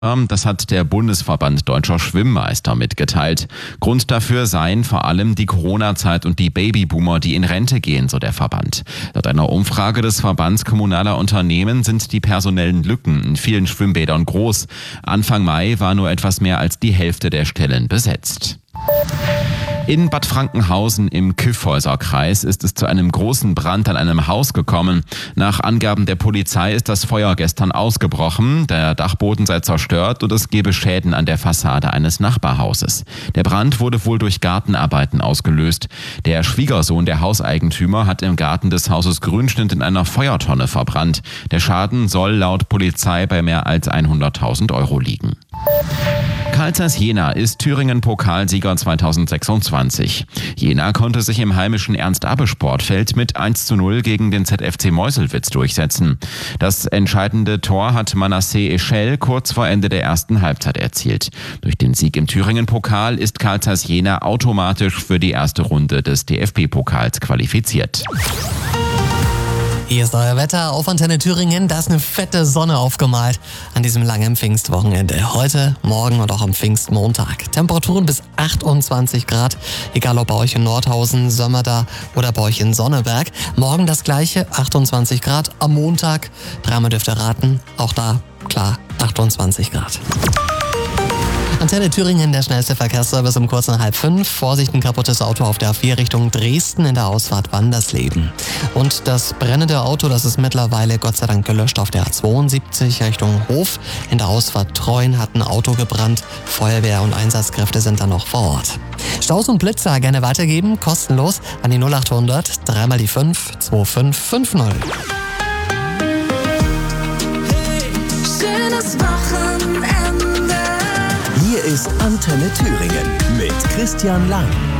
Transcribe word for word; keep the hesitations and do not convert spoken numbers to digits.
Ähm, Das hat der Bundesverband Deutscher Schwimmmeister mitgeteilt. Grund dafür seien vor allem die Corona-Zeit und die Babyboomer, die in Rente gehen, so der Verband. Laut einer Umfrage des Verbands kommunaler Unternehmen sind die personellen Lücken in vielen Schwimmbädern groß. Anfang Mai war nur etwas mehr als die Hälfte der Stellen besetzt. In Bad Frankenhausen im Kyffhäuserkreis ist es zu einem großen Brand an einem Haus gekommen. Nach Angaben der Polizei ist das Feuer gestern ausgebrochen. Der Dachboden sei zerstört und es gebe Schäden an der Fassade eines Nachbarhauses. Der Brand wurde wohl durch Gartenarbeiten ausgelöst. Der Schwiegersohn der Hauseigentümer hat im Garten des Hauses Grünschnitt in einer Feuertonne verbrannt. Der Schaden soll laut Polizei bei mehr als hunderttausend Euro liegen. Carl Zeiss Jena ist Thüringen-Pokalsieger zweitausendsechsundzwanzig. Jena konnte sich im heimischen Ernst-Abbe-Sportfeld mit eins zu null gegen den Z F C Meuselwitz durchsetzen. Das entscheidende Tor hat Manasseh Echel kurz vor Ende der ersten Halbzeit erzielt. Durch den Sieg im Thüringen-Pokal ist Carl Zeiss Jena automatisch für die erste Runde des D F B-Pokals qualifiziert. Hier ist euer Wetter auf Antenne Thüringen. Da ist eine fette Sonne aufgemalt an diesem langen Pfingstwochenende. Heute, morgen und auch am Pfingstmontag. Temperaturen bis achtundzwanzig Grad, egal ob bei euch in Nordhausen, Sömmerda oder bei euch in Sonneberg. Morgen das gleiche, achtundzwanzig Grad. Am Montag, dreimal dürft ihr raten, auch da, klar, achtundzwanzig Grad. Antenne Thüringen, der schnellste Verkehrsservice um kurz nach halb fünf. Vorsicht, ein kaputtes Auto auf der A vier Richtung Dresden in der Ausfahrt Wandersleben. Und das brennende Auto, das ist mittlerweile Gott sei Dank gelöscht auf der A zweiundsiebzig Richtung Hof. In der Ausfahrt Treuen hat ein Auto gebrannt. Feuerwehr und Einsatzkräfte sind dann noch vor Ort. Staus und Blitzer gerne weitergeben, kostenlos an die null achthundert, dreimal die fünf, zwei fünf fünf null. Hey, schönes Wochenende. Hier ist Antenne Thüringen mit Christian Lang.